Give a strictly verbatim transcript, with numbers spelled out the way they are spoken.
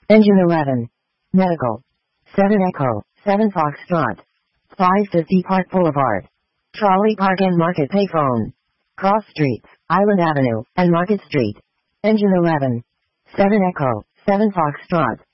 Engine eleven. Medical. seven Echo, seven Foxtrot. five fifty Park Boulevard. Trolley Park and Market Payphone. Cross Streets, Island Avenue, and Market Street. Engine eleven. seven Echo, seven Foxtrot.